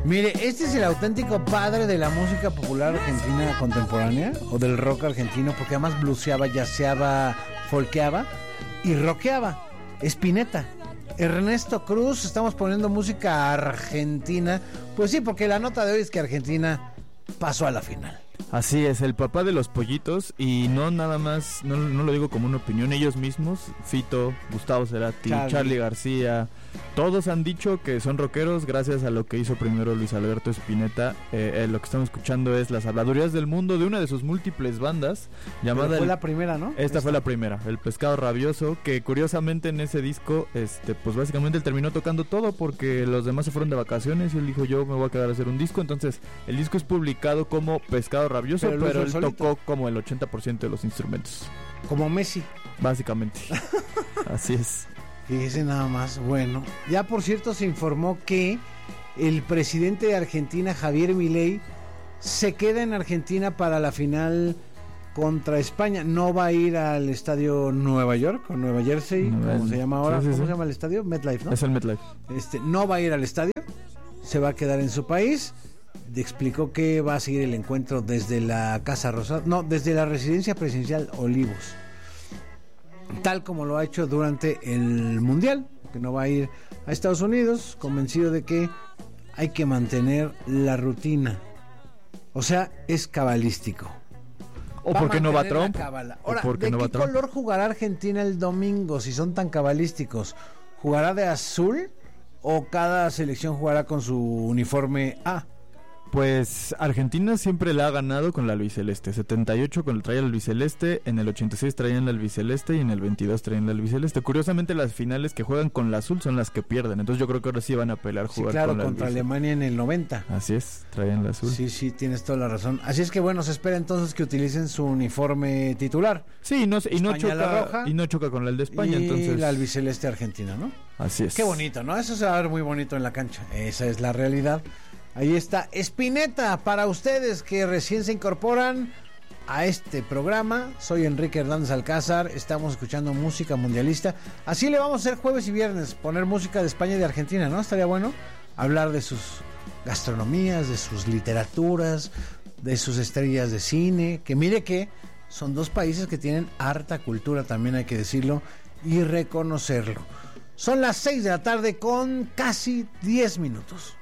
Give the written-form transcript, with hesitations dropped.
Mire, este es el auténtico padre de la música popular argentina contemporánea, o del rock argentino, porque además bluseaba, jazzeaba, folkeaba y rockeaba. Spinetta. Ernesto Cruz, estamos poniendo música argentina. Pues sí, porque la nota de hoy es que Argentina pasó a la final. Así es, el papá de los pollitos, y no nada más, no lo digo como una opinión, ellos mismos, Fito, Gustavo Cerati, Charly García, todos han dicho que son rockeros gracias a lo que hizo primero Luis Alberto Spinetta. Lo que estamos escuchando es Las Habladurías del Mundo, de una de sus múltiples bandas, llamada... Pero fue la primera, ¿no? Esta fue la primera, El Pescado Rabioso, que curiosamente en ese disco, pues básicamente él terminó tocando todo porque los demás se fueron de vacaciones y él dijo, yo me voy a quedar a hacer un disco. Entonces el disco es publicado como Pescado Rabioso, pero él tocó como el 80% de los instrumentos. Como Messi. Básicamente. Así es. Fíjese nada más. Bueno, ya por cierto se informó que el presidente de Argentina, Javier Milei, se queda en Argentina para la final contra España. No va a ir al estadio Nueva York o Nueva Jersey, como se llama ahora. Sí. ¿Cómo se llama el estadio? MetLife, ¿no? Es el MetLife. No va a ir al estadio, se va a quedar en su país. Explicó que va a seguir el encuentro desde la Casa Rosada, desde la residencia presidencial Olivos, tal como lo ha hecho durante el Mundial, que no va a ir a Estados Unidos, convencido de que hay que mantener la rutina. O sea, es cabalístico. ¿O porque no va Trump? Ahora, ¿de qué color jugará Argentina el domingo si son tan cabalísticos? ¿Jugará de azul o cada selección jugará con su uniforme A? Pues Argentina siempre la ha ganado con la albiceleste. 78 traía la albiceleste, en el 86 traían la albiceleste y en el 22 traían la albiceleste. Curiosamente las finales que juegan con la azul son las que pierden. Entonces yo creo que ahora sí van a pelear jugar con la contra Alemania en el 90. Así es, traían la azul. Sí, tienes toda la razón. Así es que bueno, se espera entonces que utilicen su uniforme titular. Sí, y no choca con el de España. Y entonces la albiceleste argentina, ¿no? Así es. Qué bonito, ¿no? Eso se va a ver muy bonito en la cancha. Esa es la realidad. Ahí está Spinetta para ustedes que recién se incorporan a este programa. Soy Enrique Hernández Alcázar, estamos escuchando música mundialista. Así le vamos a hacer jueves y viernes, poner música de España y de Argentina, ¿no? Estaría bueno hablar de sus gastronomías, de sus literaturas, de sus estrellas de cine, que mire que son dos países que tienen harta cultura, también hay que decirlo y reconocerlo. Son las 6 de la tarde con casi 10 minutos.